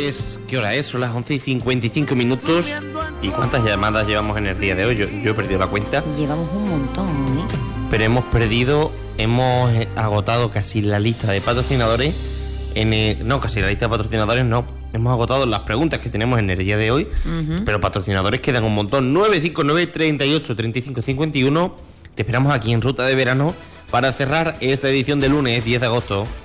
Pues, ¿qué hora es? Son las 11:55 minutos. ¿Y cuántas llamadas llevamos en el día de hoy? Yo he perdido la cuenta. Llevamos un montón, ¿eh? Pero hemos agotado casi la lista de patrocinadores. Casi la lista de patrocinadores no. Hemos agotado las preguntas que tenemos en el día de hoy. Pero patrocinadores quedan un montón. 959 38 35 51. Te esperamos aquí en Ruta de Verano para cerrar esta edición de lunes 10 de agosto.